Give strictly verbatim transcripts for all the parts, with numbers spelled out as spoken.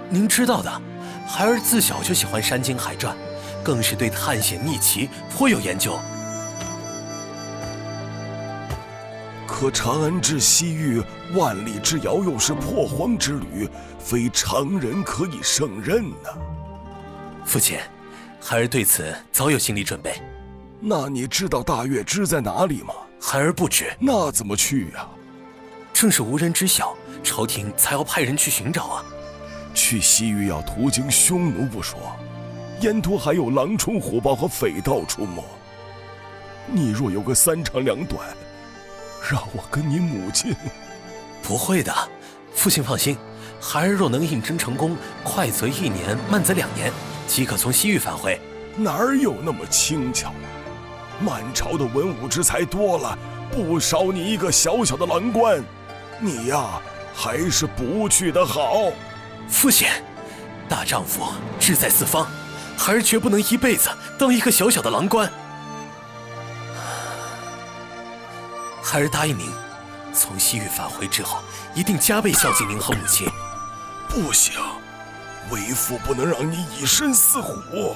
您知道的，孩儿自小就喜欢山经海传，更是对探险秘奇颇有研究。 可长安至西域万里之遥，又是破荒之旅，非常人可以胜任呢、啊。 父亲，孩儿对此早有心理准备。 那你知道大月支在哪里吗？ 孩儿不知。 那怎么去呀、啊？ 正是无人知晓，朝廷才要派人去寻找啊。 去西域要途经匈奴不说，沿途还有狼虫虎豹和匪盗出没。你若有个三长两短，让我跟你母亲…… 不会的，父亲放心，孩儿若能应征成功，快则一年，慢则两年，即可从西域返回。 哪儿有那么轻巧？满朝的文武之才多了，不少你一个小小的郎官，你呀，还是不去的好。 父亲，大丈夫志在四方，孩儿绝不能一辈子当一个小小的郎官。孩儿答应您，从西域返回之后，一定加倍孝敬您和母亲。 不行，为父不能让你以身饲虎。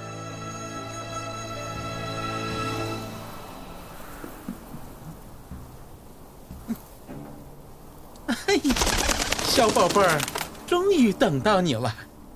哎呀，小宝贝儿，终于等到你了。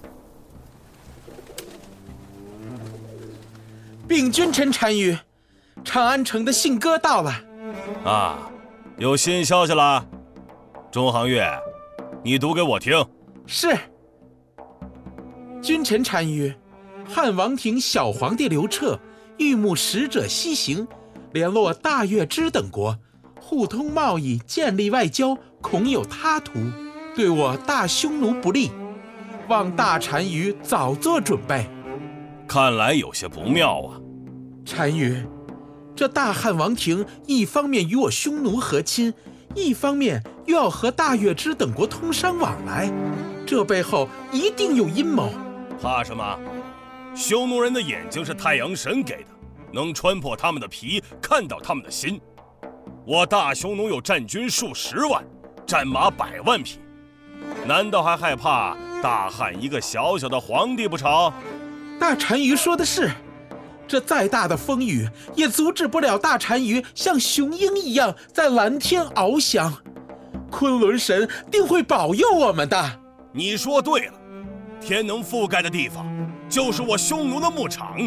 禀君臣单于，长安城的信鸽到了。 啊，有新消息了。钟行月，你读给我听。 是。君臣单于，汉王庭小皇帝刘彻欲募使者西行，联络大月支等国，互通贸易，建立外交，恐有他图，对我大匈奴不利，望大单于早做准备。 看来有些不妙啊。 单于，这大汉王庭一方面与我匈奴和亲，一方面又要和大月支等国通商往来，这背后一定有阴谋。 怕什么？匈奴人的眼睛是太阳神给的，能穿破他们的皮，看到他们的心。我大匈奴有战军数十万，战马百万匹，难道还害怕大汉一个小小的皇帝不成？ 大单于说的是，这再大的风雨也阻止不了大单于像雄鹰一样在蓝天翱翔。昆仑神定会保佑我们的。 你说对了，天能覆盖的地方就是我匈奴的牧场。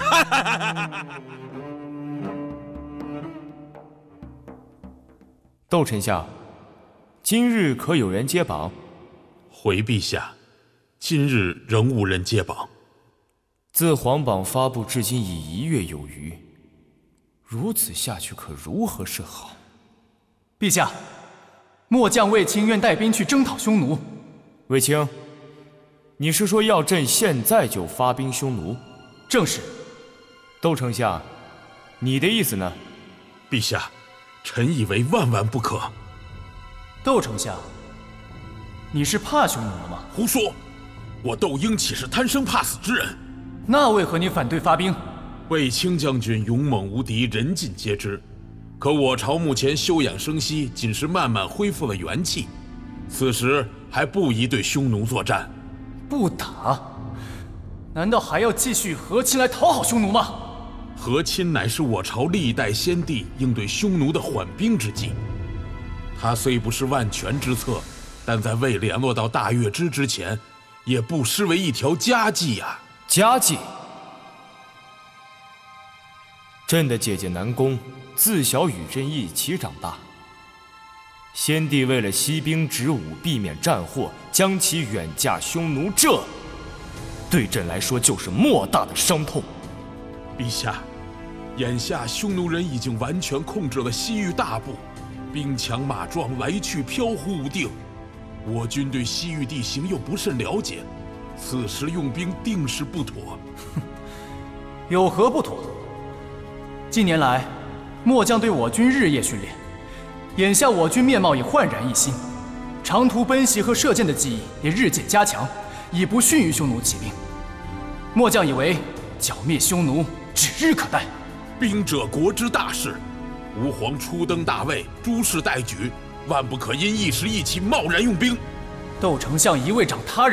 窦丞相，今日可有人接榜？ 回陛下，今日仍无人接榜。 自皇榜发布至今已一月有余，如此下去可如何是好？ 陛下，末将卫青愿带兵去征讨匈奴。 卫青，你是说要朕现在就发兵匈奴？ 正是。 窦丞相，你的意思呢？ 陛下，臣以为万万不可。 窦丞相，你是怕匈奴了吗？ 胡说！我窦婴岂是贪生怕死之人？ 那为何你反对发兵？ 卫青将军勇猛无敌，人尽皆知。可我朝目前休养生息，仅是慢慢恢复了元气，此时还不宜对匈奴作战。 不打？难道还要继续和亲来讨好匈奴吗？ 和亲乃是我朝历代先帝应对匈奴的缓兵之计。他虽不是万全之策，但在未联络到大月支之前，也不失为一条佳计呀、啊。 佳计？朕的姐姐南宫自小与朕一起长大，先帝为了息兵止武，避免战祸，将其远嫁匈奴，这对朕来说就是莫大的伤痛。 陛下，眼下匈奴人已经完全控制了西域大部，兵强马壮，来去飘忽无定。我军对西域地形又不甚了解，此时用兵定是不妥。 有何不妥？近年来，末将对我军日夜训练，眼下我军面貌已焕然一新，长途奔袭和射箭的技艺也日渐加强，已不逊于匈奴骑兵。末将以为剿灭匈奴指日可待。 兵者，国之大事，吾皇初登大位，诸事待举，万不可因一时意气贸然用兵。 窦丞相一味长他人